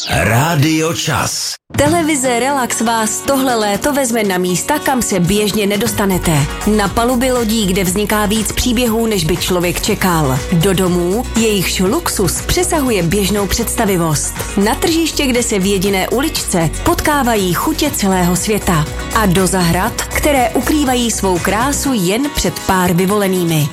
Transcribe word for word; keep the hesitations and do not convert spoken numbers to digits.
Rádio Čas. Televize Relax vás tohle léto vezme na místa, kam se běžně nedostanete. Na paluby lodí, kde vzniká víc příběhů, než by člověk čekal. Do domů, jejichž luxus přesahuje běžnou představivost. Na tržiště, kde se v jediné uličce potkávají chutě celého světa. A do zahrad, které ukrývají svou krásu jen před pár vyvolenými.